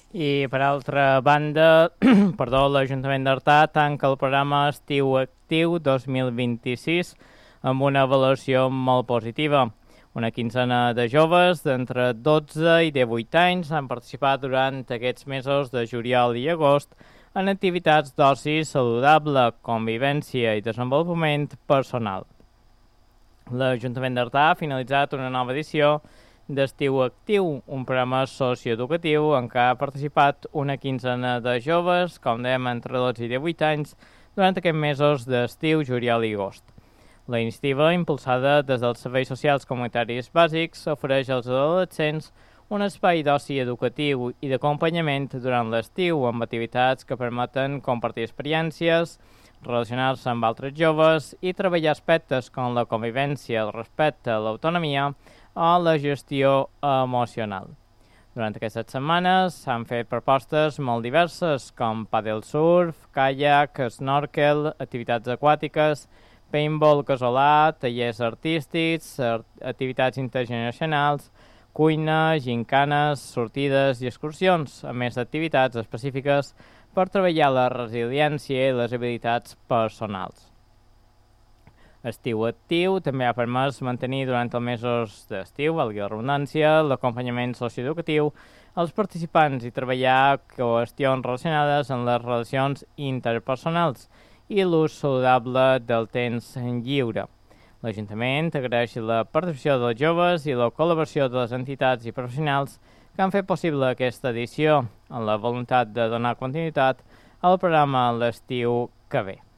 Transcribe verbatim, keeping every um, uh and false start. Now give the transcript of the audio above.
I, per altra banda, perdó, l'Ajuntament d'Artà tanca el programa Estiu Actiu dos mil vint-i-sis amb una avaluació molt positiva. Una quinzena de joves d'entre dotze i divuit anys han participat durant aquests mesos de juliol i agost en activitats d'oci saludable, convivència i desenvolupament personal. L'Ajuntament d'Artà ha finalitzat una nova edició d'Estiu Actiu, un programa socioeducatiu en què ha participat una quinzena de joves, com dèiem, entre dotze i divuit anys, durant aquests mesos d'estiu, juliol i agost. La iniciativa, impulsada des dels serveis socials comunitaris bàsics, ofereix als adolescents un espai d'oci educatiu i d'acompanyament durant l'estiu amb activitats que permeten compartir experiències, relacionar-se amb altres joves i treballar aspectes com la convivència, el respecte, l'autonomia o la gestió emocional. Durant aquestes setmanes s'han fet propostes molt diverses com pàdel surf, kayak, snorkel, activitats aquàtiques, paintball casolà, tallers artístics, activitats intergeneracionals, cuina, gincanes, sortides i excursions, a més d'activitats específiques per treballar la resiliència i les habilitats personals. Estiu Actiu també ha permès mantenir durant els mesos d'estiu, valgui la redundància, l'acompanyament socioeducatiu als participants i treballar qüestions relacionades amb les relacions interpersonals i l'ús saludable del temps lliure. L'Ajuntament agraeix la participació dels joves i la col·laboració de les entitats i professionals que han fet possible aquesta edició, amb la voluntat de donar continuïtat al programa l'estiu que ve.